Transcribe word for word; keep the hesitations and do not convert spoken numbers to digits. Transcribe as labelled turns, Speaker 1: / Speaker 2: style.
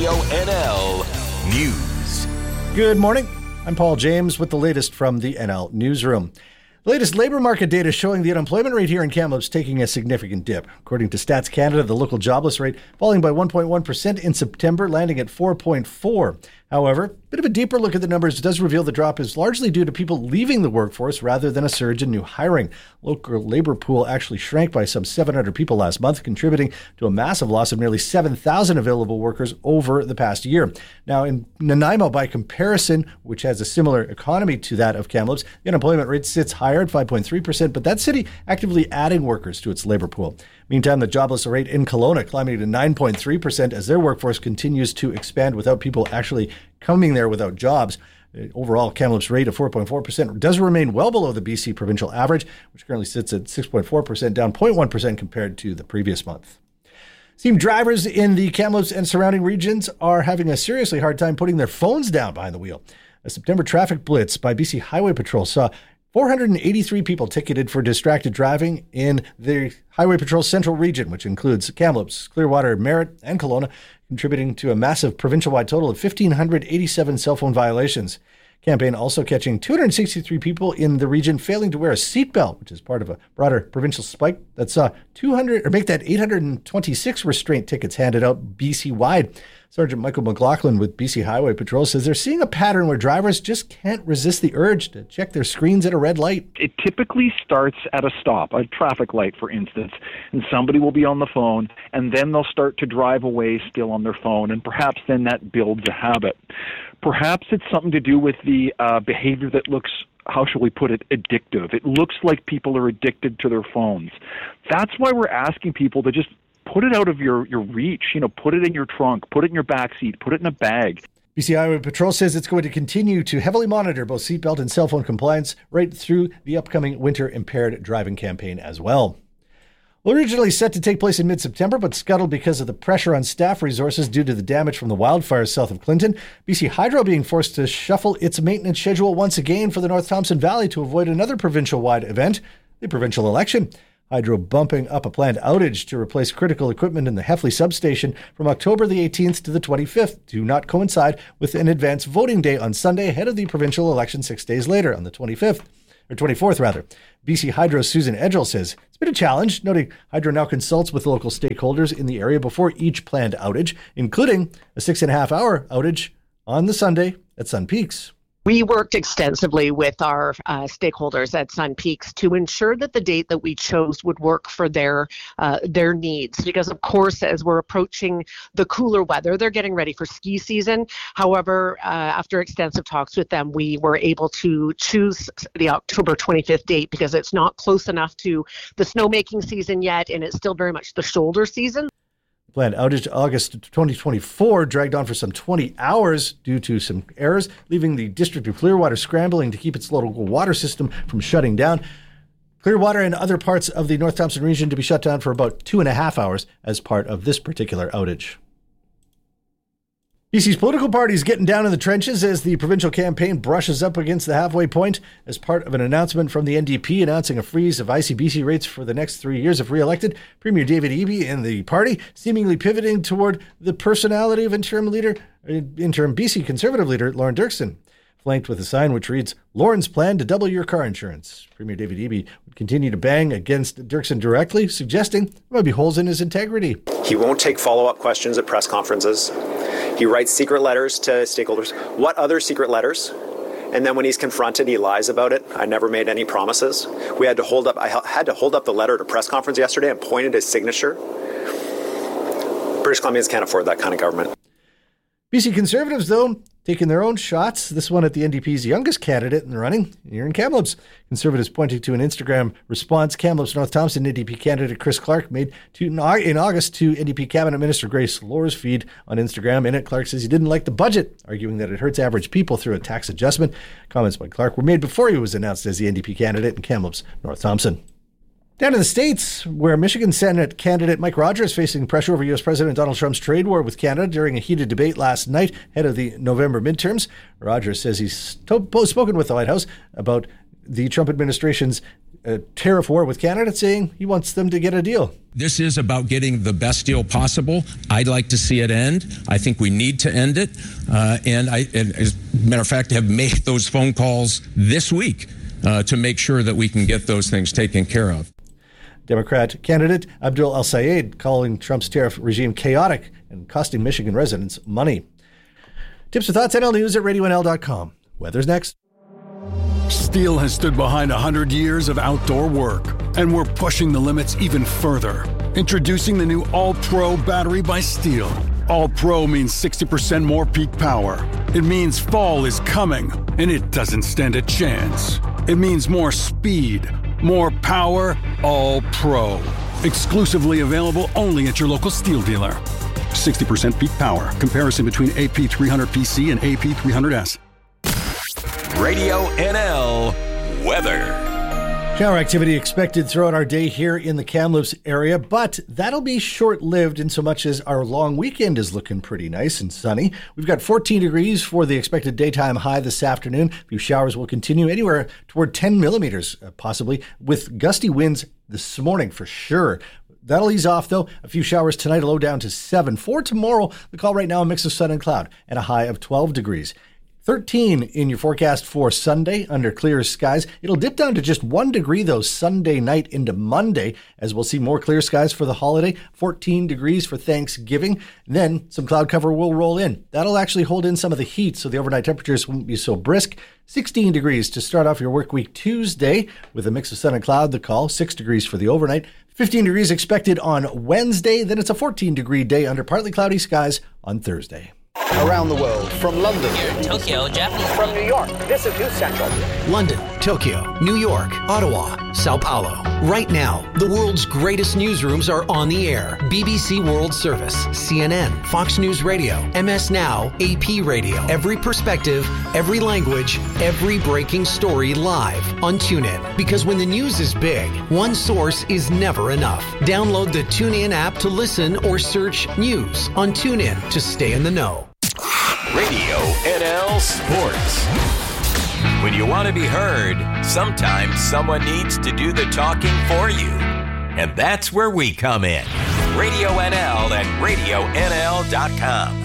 Speaker 1: Radio N L News.
Speaker 2: Good morning. I'm Paul James with the latest from the N L Newsroom. The latest labour market data showing the unemployment rate here in Kamloops taking a significant dip. According to Stats Canada, the local jobless rate falling by one point one percent in September, landing at four point four. However, a bit of a deeper look at the numbers does reveal the drop is largely due to people leaving the workforce rather than a surge in new hiring. Local labour pool actually shrank by some seven hundred people last month, contributing to a massive loss of nearly seven thousand available workers over the past year. Now, in Nanaimo, by comparison, which has a similar economy to that of Kamloops, the unemployment rate sits higher at five point three percent, but that city actively adding workers to its labour pool. Meantime, the jobless rate in Kelowna climbing to nine point three percent as their workforce continues to expand without people actually coming there without jobs. The overall, Kamloops rate of four point four percent does remain well below the B C provincial average, which currently sits at six point four percent, down zero point one percent compared to the previous month. Seems drivers in the Kamloops and surrounding regions are having a seriously hard time putting their phones down behind the wheel. A September traffic blitz by B C Highway Patrol saw four hundred eighty-three people ticketed for distracted driving in the Highway Patrol Central Region, which includes Kamloops, Clearwater, Merritt, and Kelowna, contributing to a massive provincial-wide total of one thousand five hundred eighty-seven cell phone violations. Campaign also catching two hundred sixty-three people in the region failing to wear a seatbelt, which is part of a broader provincial spike that saw two hundred or make that eight hundred twenty-six restraint tickets handed out B C-wide. Sergeant Michael McLaughlin with B C Highway Patrol says they're seeing a pattern where drivers just can't resist the urge to check their screens at a red light.
Speaker 3: It typically starts at a stop, a traffic light, for instance, and somebody will be on the phone, and then they'll start to drive away still on their phone, and perhaps then that builds a habit. Perhaps it's something to do with the uh, behavior that looks, how shall we put it, addictive. It looks like people are addicted to their phones. That's why we're asking people to just put it out of your, your reach, you know, put it in your trunk, put it in your backseat, put it in a bag.
Speaker 2: B C Highway Patrol says it's going to continue to heavily monitor both seatbelt and cell phone compliance right through the upcoming winter impaired driving campaign as well. Well, originally set to take place in mid-September, but scuttled because of the pressure on staff resources due to the damage from the wildfires south of Clinton, B C Hydro being forced to shuffle its maintenance schedule once again for the North Thompson Valley to avoid another provincial-wide event, the provincial election. Hydro bumping up a planned outage to replace critical equipment in the Heffley substation from October the eighteenth to the twenty-fifth to not coincide with an advance voting day on Sunday ahead of the provincial election six days later on the twenty-fifth, or twenty-fourth rather. B C Hydro's Susan Edgell says it's been a challenge, noting Hydro now consults with local stakeholders in the area before each planned outage, including a six and a half hour outage on the Sunday at Sun Peaks.
Speaker 4: We worked extensively with our uh, stakeholders at Sun Peaks to ensure that the date that we chose would work for their uh, their needs. Because, of course, as we're approaching the cooler weather, they're getting ready for ski season. However, uh, after extensive talks with them, we were able to choose the October twenty-fifth date because it's not close enough to the snowmaking season yet, and it's still very much the shoulder season.
Speaker 2: Planned outage to August twenty twenty-four dragged on for some twenty hours due to some errors, leaving the District of Clearwater scrambling to keep its local water system from shutting down. Clearwater and other parts of the North Thompson region to be shut down for about two and a half hours as part of this particular outage. B C's political party is getting down in the trenches as the provincial campaign brushes up against the halfway point as part of an announcement from the N D P announcing a freeze of I C B C rates for the next three years if re-elected. Premier David Eby and the party seemingly pivoting toward the personality of interim leader, interim B C Conservative leader Lauren Dirksen, flanked with a sign which reads, "Lauren's plan to double your car insurance." Premier David Eby would continue to bang against Dirksen directly, suggesting there might be holes in his integrity.
Speaker 5: He won't take follow-up questions at press conferences. He writes secret letters to stakeholders. What other secret letters? And then when he's confronted, he lies about it. I never made any promises. We had to hold up, I had to hold up the letter at a press conference yesterday and pointed his signature. British Columbians can't afford that kind of government.
Speaker 2: B C Conservatives, though, taking their own shots. This one at the N D P's youngest candidate in the running, here in Kamloops. Conservatives pointing to an Instagram response Kamloops North Thompson N D P candidate Chris Clark made to in August to N D P Cabinet Minister Grace Lohr's feed on Instagram. In it, Clark says he didn't like the budget, arguing that it hurts average people through a tax adjustment. Comments by Clark were made before he was announced as the N D P candidate in Kamloops North Thompson. Down in the States, where Michigan Senate candidate Mike Rogers facing pressure over U S President Donald Trump's trade war with Canada during a heated debate last night ahead of the November midterms. Rogers says he's spoken with the White House about the Trump administration's a tariff war with Canada, saying he wants them to get a deal.
Speaker 6: This is about getting the best deal possible. I'd like to see it end. I think we need to end it. Uh, and I, and as a matter of fact, have made those phone calls this week uh, to make sure that we can get those things taken care of.
Speaker 2: Democrat candidate Abdul El-Sayed calling Trump's tariff regime chaotic and costing Michigan residents money. Tips or thoughts, N L News at radio N L dot com. Weather's next.
Speaker 7: Steel has stood behind one hundred years of outdoor work, and we're pushing the limits even further. Introducing the new All-Pro battery by Steel. All-Pro means sixty percent more peak power. It means fall is coming, and it doesn't stand a chance. It means more speed, more power, All-Pro. Exclusively available only at your local Steel dealer. sixty percent peak power. Comparison between A P three hundred P C and A P three hundred S.
Speaker 1: Radio N L weather.
Speaker 2: Shower activity expected throughout our day here in the Kamloops area, but that'll be short-lived in so much as our long weekend is looking pretty nice and sunny. We've got fourteen degrees for the expected daytime high this afternoon. A few showers will continue anywhere toward ten millimeters, uh, possibly, with gusty winds this morning for sure. That'll ease off, though. A few showers tonight, a low down to seven. For tomorrow, the call right now, a mix of sun and cloud, and a high of twelve degrees. thirteen in your forecast for Sunday under clear skies. It'll dip down to just one degree, though, Sunday night into Monday, as we'll see more clear skies for the holiday. fourteen degrees for Thanksgiving. Then some cloud cover will roll in. That'll actually hold in some of the heat, so the overnight temperatures won't be so brisk. sixteen degrees to start off your work week Tuesday with a mix of sun and cloud, the call. six degrees for the overnight. fifteen degrees expected on Wednesday. Then it's a fourteen degree day under partly cloudy skies on Thursday.
Speaker 8: Around the world, from London,
Speaker 9: here in Tokyo, Japan,
Speaker 8: from New York, this is News Central.
Speaker 10: London, Tokyo, New York, Ottawa, Sao Paulo. Right now, the world's greatest newsrooms are on the air. B B C World Service, C N N, Fox News Radio, M S Now, A P Radio. Every perspective, every language, every breaking story live on TuneIn. Because when the news is big, one source is never enough. Download the TuneIn app to listen or search news on TuneIn to stay in the know.
Speaker 1: Radio N L Sports. When you want to be heard, sometimes someone needs to do the talking for you. And that's where we come in. Radio N L and radio N L dot com.